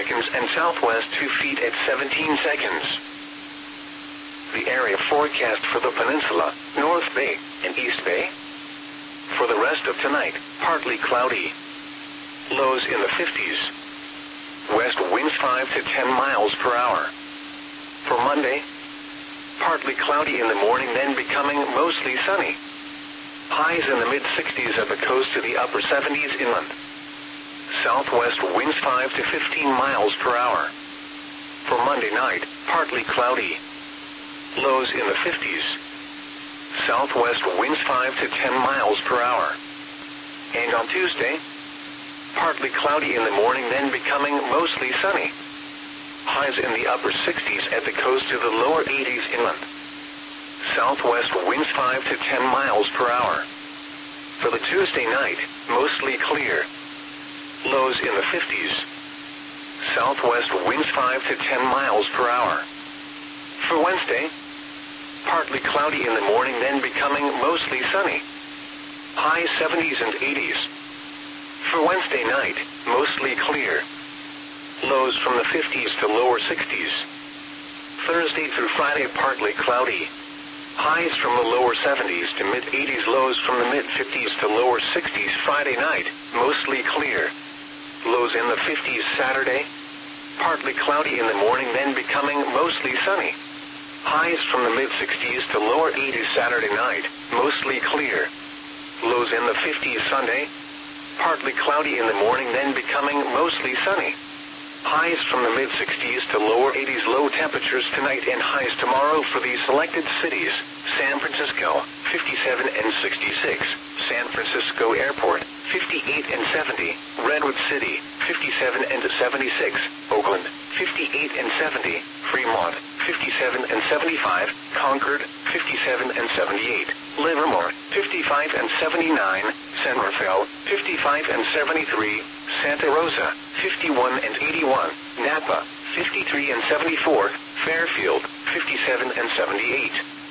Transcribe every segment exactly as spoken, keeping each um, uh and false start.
seconds and southwest two feet at seventeen seconds. The area forecast for the peninsula, North Bay, and East Bay. For the rest of tonight, partly cloudy. Lows in the fifties. West winds five to ten miles per hour. For Monday, partly cloudy in the morning, then becoming mostly sunny. Highs in the mid-sixties at the coast to the upper seventies inland. Southwest winds five to fifteen miles per hour. For Monday night, partly cloudy. Lows in the fifties. Southwest winds five to ten miles per hour. And on Tuesday, partly cloudy in the morning, then becoming mostly sunny. Highs in the upper sixties at the coast to the lower eighties inland. Southwest winds five to ten miles per hour. For the Tuesday night, mostly clear. Lows in the fifties. Southwest winds five to ten miles per hour. For Wednesday, partly cloudy in the morning, then becoming mostly sunny. High seventies and eighties. For Wednesday night, mostly clear. Lows from the fifties to lower sixties. Thursday through Friday, partly cloudy. Highs from the lower seventies to mid-eighties, lows from the mid-fifties to lower sixties. Friday night, mostly clear. Lows in the fifties Saturday. Partly cloudy in the morning, then becoming mostly sunny. Highs from the mid-sixties to lower eighties Saturday night, mostly clear. Lows in the fifties Sunday. Partly cloudy in the morning, then becoming mostly sunny. Highs from the mid-sixties to lower eighties. Low temperatures tonight and highs tomorrow for these selected cities: San Francisco, fifty-seven and sixty-six, San Francisco Airport, fifty-eight and seventy, Redwood City, fifty-seven and seventy-six, Oakland, fifty-eight and seventy, Fremont, fifty-seven and seventy-five, Concord, fifty-seven and seventy-eight, Livermore, fifty-five and seventy-nine, San Rafael, fifty-five and seventy-three, Santa Rosa, fifty-one and eighty-one, Napa, fifty-three and seventy-four, Fairfield, fifty-seven and seventy-eight.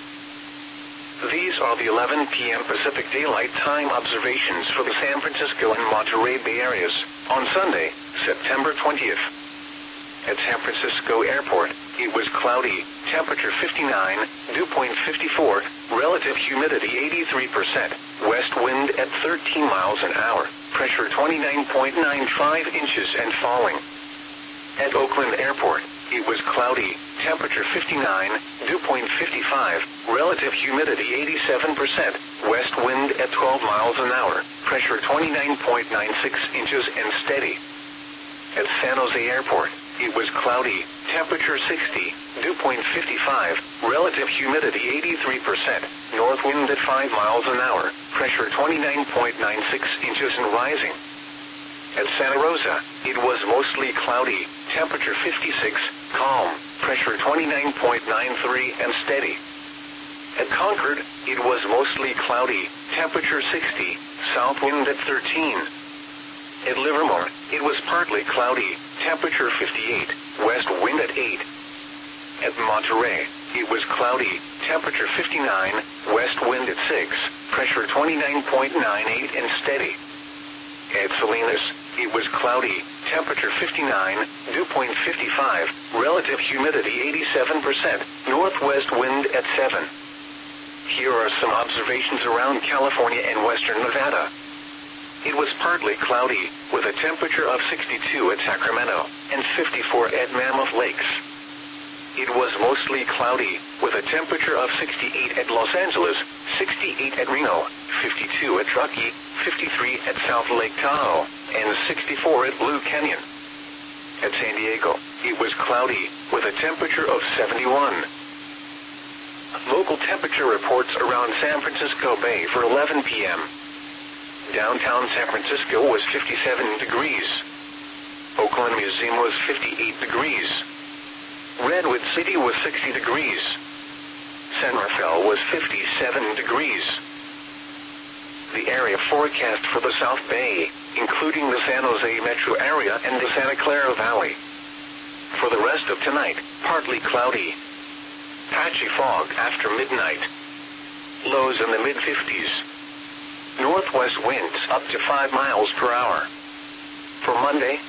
These are the eleven p m Pacific Daylight Time observations for the San Francisco and Monterey Bay areas on Sunday, September twentieth. At San Francisco Airport, it was cloudy, temperature fifty-nine, dew point fifty-four, relative humidity eighty-three percent, west wind at thirteen miles an hour, pressure twenty-nine point nine five inches and falling. At Oakland Airport, it was cloudy, temperature fifty-nine, dew point fifty-five, relative humidity eighty-seven percent, west wind at twelve miles an hour, pressure twenty-nine point nine six inches and steady. At San Jose Airport, it was cloudy, temperature sixty, dew point fifty-five, relative humidity eighty-three percent, north wind at five miles an hour, pressure twenty-nine point nine six inches and rising. At Santa Rosa, it was mostly cloudy, temperature fifty-six, calm, pressure twenty-nine point nine three and steady. At Concord, it was mostly cloudy, temperature sixty, south wind at thirteen. At Livermore, it was partly cloudy, temperature fifty-eight, west wind at eight. At Monterey, it was cloudy, temperature fifty-nine, west wind at six, pressure twenty-nine point nine eight and steady. At Salinas, it was cloudy, temperature fifty-nine, dew point fifty-five, relative humidity eighty-seven percent, northwest wind at seven. Here are some observations around California and western Nevada. It was partly cloudy, with a temperature of sixty-two at Sacramento, and fifty-four at Mammoth Lakes. It was mostly cloudy, with a temperature of sixty-eight at Los Angeles, sixty-eight at Reno, fifty-two at Truckee, fifty-three at South Lake Tahoe, and sixty-four at Blue Canyon. At San Diego, it was cloudy, with a temperature of seventy-one. Local temperature reports around San Francisco Bay for eleven p m Downtown San Francisco was fifty-seven degrees. Oakland Museum was fifty-eight degrees. Redwood City was sixty degrees. San Rafael was fifty-seven degrees. The area forecast for the South Bay, including the San Jose metro area and the Santa Clara Valley. For the rest of tonight, partly cloudy. Patchy fog after midnight. Lows in the mid-fifties. Northwest winds up to five miles per hour. For Monday,